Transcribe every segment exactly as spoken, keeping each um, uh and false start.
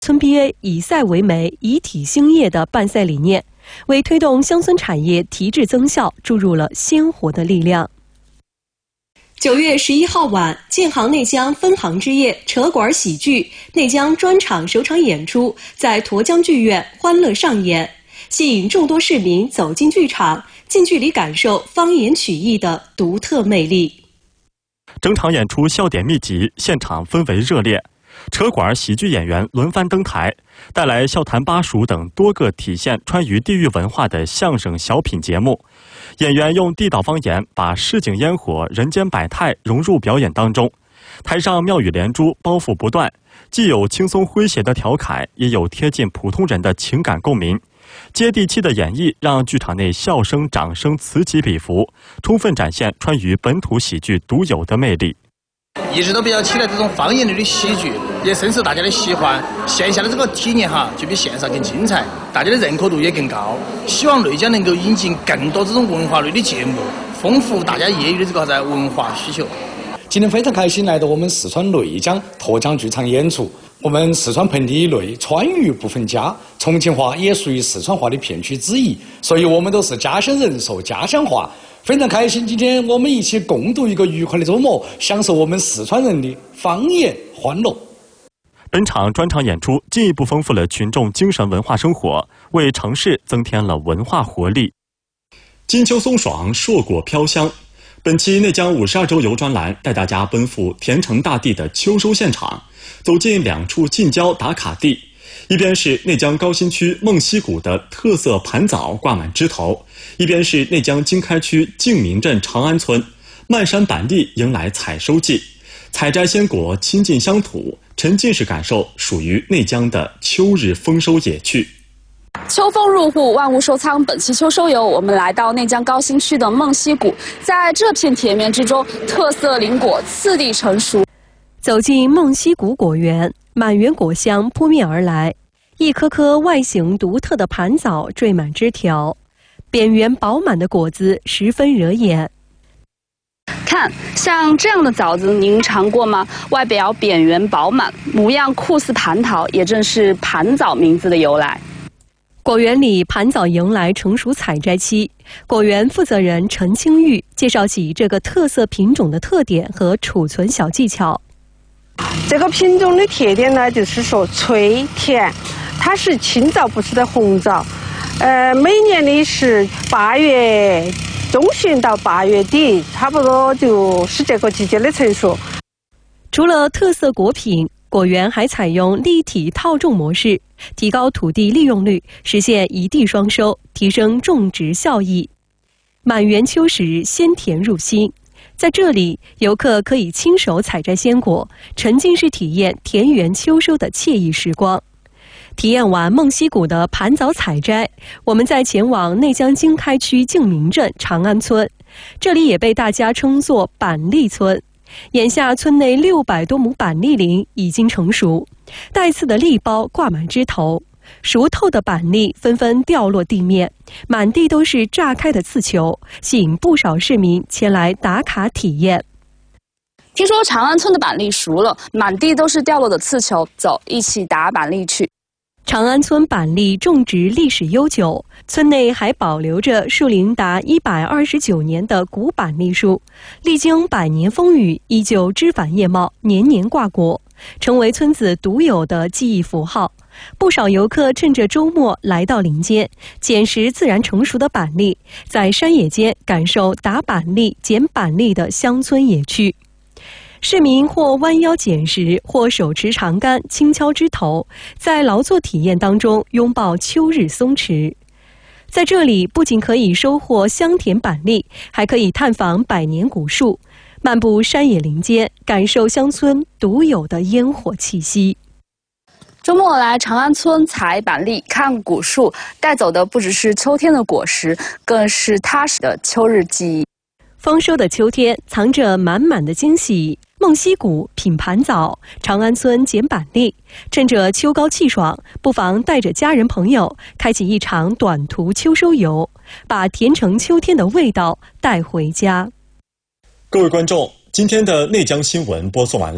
村 B A 以赛为媒，以体兴业的办赛理念，为推动乡村产业提质增效注入了鲜活的力量。九月十一号晚，建行内江分行之夜扯管喜剧内江专场首场演出在沱江剧院欢乐上演，吸引众多市民走进剧场，近距离感受方言曲艺的独特魅力。 整场演出笑点密集，现场氛围热烈。扯管喜剧演员轮番登台，带来笑谈巴蜀等多个体现川渝地域文化的相声小品节目。演员用地道方言把市井烟火、人间百态融入表演当中。台上妙语连珠，包袱不断，既有轻松诙谐的调侃，也有贴近普通人的情感共鸣。接地气的演绎让剧场内笑声、掌声此起彼伏，充分展现川渝本土喜剧独有的魅力。 一直都比较期待这种方言类的喜剧，也深受大家的喜欢。线下的这个体验哈，就比线上更精彩，大家的认可度也更高。希望内江能够引进更多这种文化类的节目，丰富大家业余的这个在文化需求。 今天非常开心来到我们四川内江沱江剧场演出。我们四川盆地内川渝不分家，重庆话也属于四川话的片区之一，所以我们都是家乡人，说家乡话。非常开心，今天我们一起共度一个愉快的周末，享受我们四川人的方言欢乐。 本场专场演出进一步丰富了群众精神文化生活，为城市增添了文化活力。金秋松爽，硕果飘香。本期内江五十二周游专栏带大家奔赴田城大地的秋收现场，走进两处近郊打卡地。一边是内江高新区梦溪谷的特色盘枣挂满枝头，一边是内江经开区静明镇长安村，漫山板栗迎来采收季，采摘鲜果，亲近乡土，沉浸式感受属于内江的秋日丰收野趣。 秋风入户，万物收仓。本期秋收游，我们来到内江高新区的梦溪谷，在这片田园之中，特色林果次第成熟。 走进梦溪谷果园，满园果香扑面而来，一颗颗外形独特的盘枣缀满枝条，扁圆饱满的果子十分惹眼。 看，像这样的枣子您尝过吗？外表扁圆饱满，模样酷似蟠桃，也正是盘枣名字的由来。 果园里盘枣迎来成熟采摘期，果园负责人陈清玉介绍起这个特色品种的特点和储存小技巧。 这个品种的特点呢，就是说脆甜，它是青枣，不是的红枣。呃，每年的是八月中旬到八月底，差不多就是这个季节的成熟。 除了特色果品，果园还采用立体套种模式，提高土地利用率，实现一地双收，提升种植效益。满园秋实，鲜甜入心。在这里，游客可以亲手采摘鲜果，沉浸式体验田园秋收的惬意时光。体验完梦溪谷的盘枣采摘，我们再前往内江经开区静明镇长安村，这里也被大家称作板栗村。眼下村内六百多亩板栗林已经成熟，带刺的栗苞挂满枝头，熟透的板栗纷纷掉落地面，满地都是炸开的刺球，吸引不少市民前来打卡体验。 听说长安村的板栗熟了，满地都是掉落的刺球，走，一起打板栗去。 长安村板栗种植历史悠久，村内还保留着树龄达一百二十九年的古板栗树，历经百年风雨，依旧枝繁叶茂，年年挂果，成为村子独有的记忆符号。不少游客趁着周末来到林间，捡拾自然成熟的板栗，在山野间感受打板栗、捡板栗的乡村野趣。市民或弯腰捡拾，或手持长杆轻敲枝头，在劳作体验当中拥抱秋日松弛。在这里不仅可以收获香甜板栗，还可以探访百年古树，漫步山野林间，感受乡村独有的烟火气息。 周末来长安村采板栗、看古树，带走的不只是秋天的果实，更是踏实的秋日记忆。 丰收的秋天藏着满满的惊喜。梦溪谷品盘枣，长安村捡板栗，趁着秋高气爽，不妨带着家人朋友开启一场短途秋收游，把田城秋天的味道带回家。 各位观众，今天的内江新闻播送完了。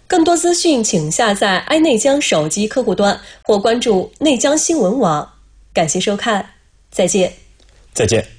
更多资讯请下载爱内江手机客户端或关注内江新闻网。感谢收看，再见。 再见。